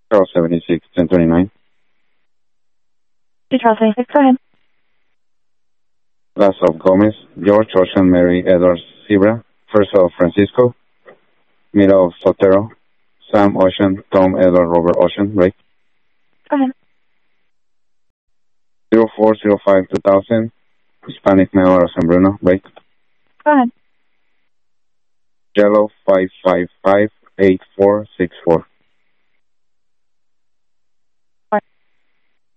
Charles 76, 1029. Charles 76, go ahead. Last of Gomez, George Ocean, Mary Edwards Zebra, first of Francisco, middle of Sotero, Sam Ocean, Tom Edward Robert Ocean, right? Go ahead. 0405 2000, Hispanic male or San Bruno, right? Go ahead. Jello 555 8464.